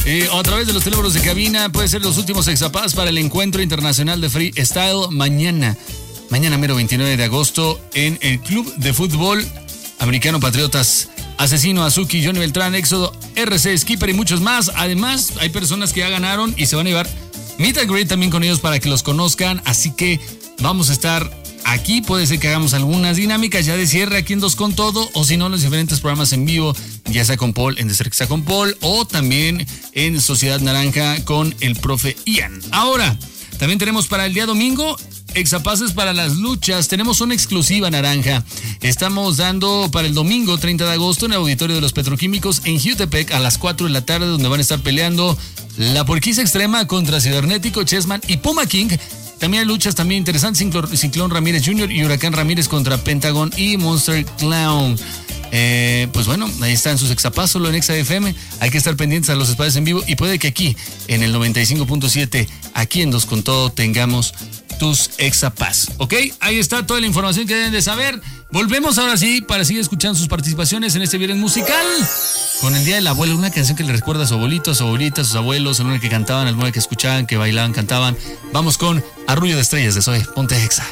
O a través de los teléfonos de cabina puede ser los últimos exapass para el encuentro internacional de freestyle mañana mero 29 de agosto en el Club de Fútbol Americano Patriotas. Asesino, Azuki, Johnny Beltrán, Éxodo, RC, Skipper y muchos más. Además, hay personas que ya ganaron y se van a llevar meet and greet también con ellos para que los conozcan. Así que vamos a estar aquí. Puede ser que hagamos algunas dinámicas ya de cierre aquí en Dos con Todo, o si no, los diferentes programas en vivo, ya sea con Paul en De Cerca con Paul, o también en Sociedad Naranja con el profe Ian. Ahora, también tenemos para el día domingo exapases para las luchas. Tenemos una exclusiva naranja. Estamos dando para el domingo 30 de agosto en el Auditorio de los Petroquímicos en Jutepec a las 4 de la tarde, donde van a estar peleando la Porquisa Extrema contra Cibernético, Chessman y Puma King. También hay luchas también interesantes, Ciclón Ramírez Jr. y Huracán Ramírez contra Pentagon y Monster Clown. Pues bueno, ahí están sus exapasos, solo en Exa FM. Hay que estar pendientes a los espacios en vivo y puede que aquí en el 95.7, aquí en Dos con Todo, tengamos tus exapass, ¿ok? Ahí está toda la información que deben de saber. Volvemos ahora sí para seguir escuchando sus participaciones en este viernes musical con el Día del Abuelo, una canción que le recuerda a su abuelito, a su abuelita, a sus abuelos, alguna que cantaban, alguna que escuchaban, que bailaban, cantaban. Vamos con Arrullo de Estrellas de Zoe. Ponte Exa.